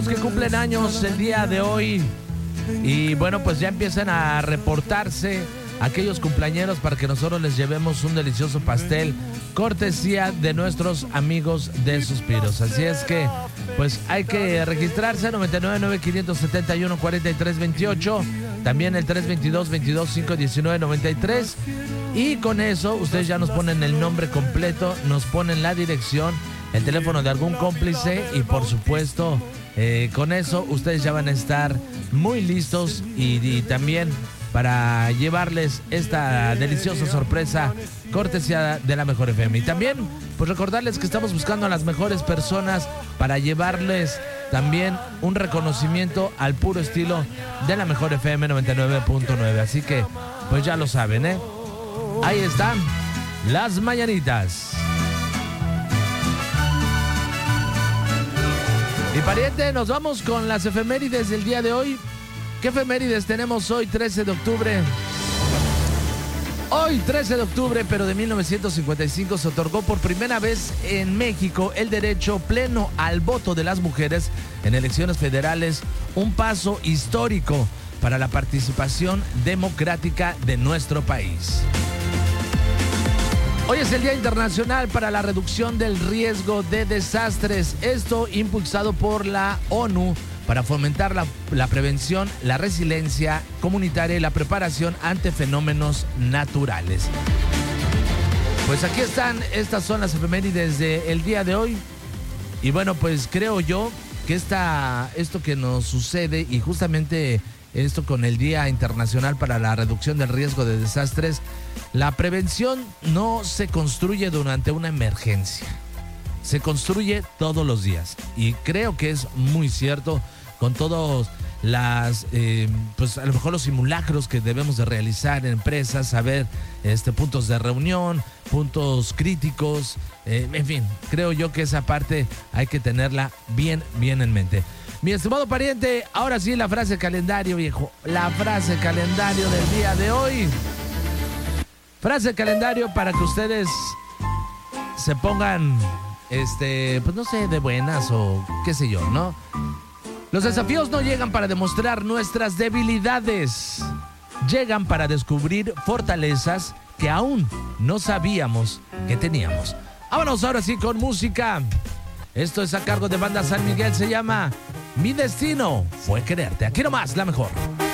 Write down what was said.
Que cumplen años el día de hoy. Y bueno, pues ya empiezan a reportarse aquellos cumpleañeros para que nosotros les llevemos un delicioso pastel, cortesía de nuestros amigos de Suspiros. Así es que, pues hay que registrarse, 999-571-4328, también el 322-22-519-93. Y con eso, ustedes ya nos ponen el nombre completo, nos ponen la dirección, el teléfono de algún cómplice y por supuesto, con eso ustedes ya van a estar muy listos y también para llevarles esta deliciosa sorpresa cortesía de la Mejor FM. Y también, pues recordarles que estamos buscando a las mejores personas para llevarles también un reconocimiento al puro estilo de la Mejor FM 99.9. Así que, pues ya lo saben, ¿eh? Ahí están las mañanitas. Y pariente, nos vamos con las efemérides del día de hoy. ¿Qué efemérides tenemos hoy, 13 de octubre? Hoy, 13 de octubre, pero de 1955, se otorgó por primera vez en México el derecho pleno al voto de las mujeres en elecciones federales, un paso histórico para la participación democrática de nuestro país. Hoy es el Día Internacional para la Reducción del Riesgo de Desastres, esto impulsado por la ONU para fomentar la prevención, la resiliencia comunitaria y la preparación ante fenómenos naturales. Pues aquí están, estas son las efemérides del día de hoy. Y bueno, pues creo yo que esto que nos sucede y justamente esto con el Día Internacional para la Reducción del Riesgo de Desastres, la prevención no se construye durante una emergencia, se construye todos los días. Y creo que es muy cierto con todos pues a lo mejor los simulacros que debemos de realizar en empresas, saber puntos de reunión, puntos críticos, en fin, creo yo que esa parte hay que tenerla bien en mente. Mi estimado pariente, ahora sí la frase calendario, viejo. La frase calendario del día de hoy. Frase calendario para que ustedes se pongan, pues no sé, de buenas o qué sé yo, ¿no? Los desafíos no llegan para demostrar nuestras debilidades. Llegan para descubrir fortalezas que aún no sabíamos que teníamos. Vámonos ahora sí con música. Esto es a cargo de Banda San Miguel, se llama Mi Destino Fue Quererte. Aquí nomás, la mejor.